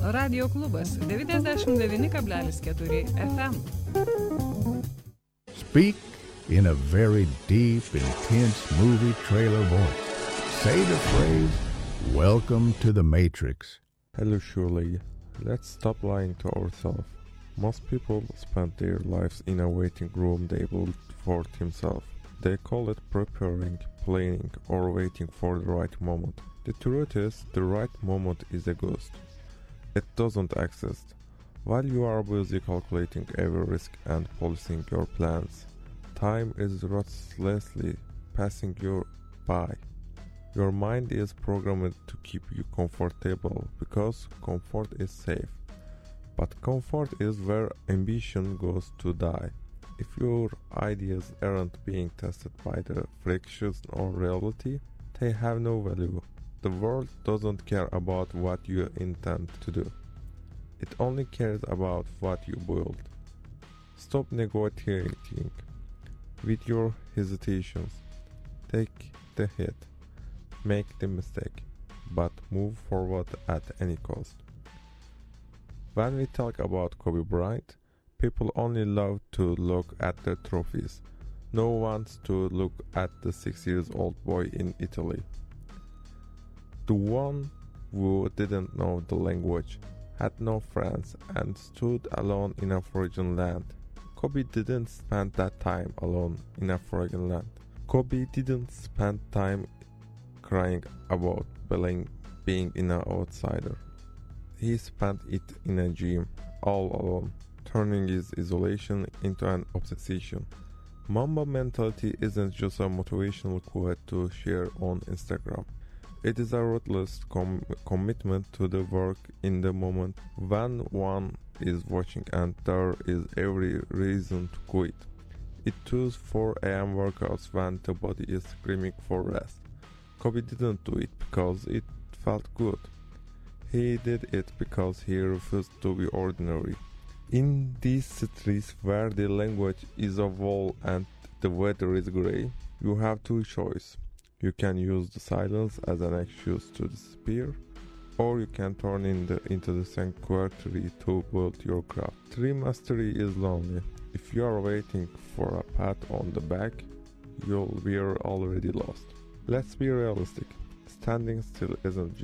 Radio klubas 99,4 FM. Speak in a very deep, intense movie trailer voice. Say the phrase, "Welcome to the Matrix." Hello Shirley, let's stop lying to ourselves. Most people spend their lives in a waiting room they built for themselves. They call it preparing, planning, or waiting for the right moment. The truth is, the right moment is a ghost. It doesn't exist. While you are busy calculating every risk and policing your plans, time is ruthlessly passing you by. Your mind is programmed to keep you comfortable because comfort is safe. But comfort is where ambition goes to die. If your ideas aren't being tested by the frictions of reality, they have no value. The world doesn't care about what you intend to do. It only cares about what you build. Stop negotiating with your hesitations. Take the hit. Make the mistake. But move forward at any cost. When we talk about Kobe Bryant, people only love to look at the trophies. No one wants to look at the 6-year-old boy in Italy. The one who didn't know the language, had no friends, and stood alone in a foreign land. Kobe didn't spend that time alone in a foreign land. Kobe didn't spend time crying about being an outsider. He spent it in a gym, all alone, turning his isolation into an obsession. Mamba mentality isn't just a motivational quote to share on Instagram. It is a ruthless commitment to the work in the moment when one is watching and there is every reason to quit. It chose 4 a.m. workouts when the body is screaming for rest. Kobe didn't do it because it felt good. He did it because he refused to be ordinary. In these cities where the language is a wall and the weather is grey, you have two choices. You can use the silence as an excuse to disappear, or you can turn into the sanctuary to build your craft. Tree mastery is lonely. If you are waiting for a pat on the back, you'll be already lost. Let's be realistic. Standing still isn't